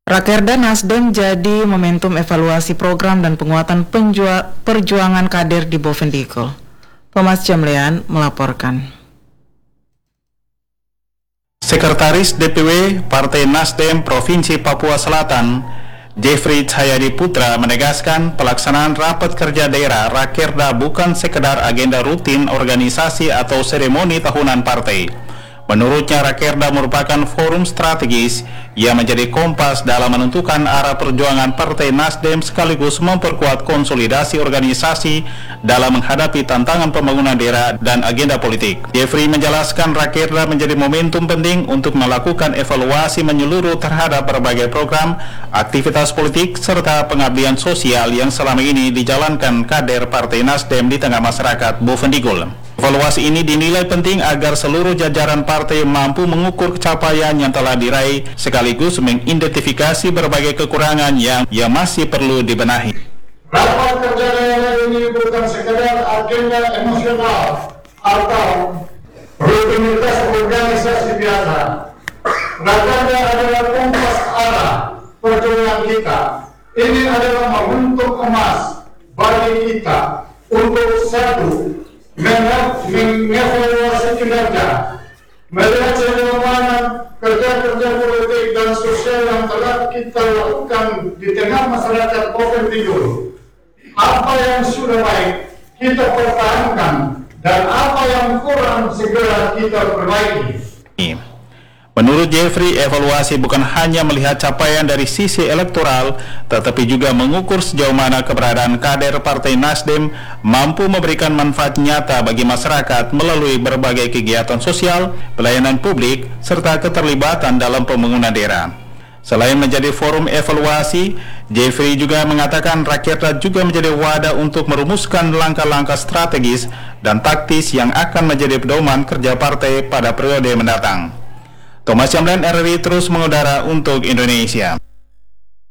Rakerda Nasdem jadi momentum evaluasi program dan penguatan perjuangan kader di Bovendigul. Thomas Jamlean melaporkan. Sekretaris DPW Partai Nasdem Provinsi Papua Selatan, Jeffrey Cahyadi Putra menegaskan pelaksanaan rapat kerja daerah Rakerda bukan sekedar agenda rutin organisasi atau seremoni tahunan partai. Menurutnya, Rakerda merupakan forum strategis yang menjadi kompas dalam menentukan arah perjuangan Partai Nasdem sekaligus memperkuat konsolidasi organisasi dalam menghadapi tantangan pembangunan daerah dan agenda politik. Jeffrey menjelaskan Rakerda menjadi momentum penting untuk melakukan evaluasi menyeluruh terhadap berbagai program, aktivitas politik, serta pengabdian sosial yang selama ini dijalankan kader Partai Nasdem di tengah masyarakat Bovendigul. Evaluasi ini dinilai penting agar seluruh jajaran partai mampu mengukur capaian yang telah diraih sekaligus mengidentifikasi berbagai kekurangan yang masih perlu dibenahi. Rapat kerja daerah ini bukan sekedar agenda emosional atau rutinitas organisasi biasa. Rakerda adalah kompas arah perjuangan kita. Ini adalah momentum emas bagi kita untuk satu, mengevaluasi kinerja, melihat sejauh mana kerja-kerja politik dan sosial yang telah kita lakukan di tengah masyarakat Bovendigul. Apa yang sudah baik kita pertahankan dan apa yang kurang segera kita perbaiki. Menurut Jeffrey, evaluasi bukan hanya melihat capaian dari sisi elektoral, tetapi juga mengukur sejauh mana keberadaan kader Partai Nasdem mampu memberikan manfaat nyata bagi masyarakat melalui berbagai kegiatan sosial, pelayanan publik, serta keterlibatan dalam pembangunan daerah. Selain menjadi forum evaluasi, Jeffrey juga mengatakan Rakerda juga menjadi wadah untuk merumuskan langkah-langkah strategis dan taktis yang akan menjadi pedoman kerja partai pada periode mendatang. Thomas Jamlean, RRI terus mengudara untuk Indonesia.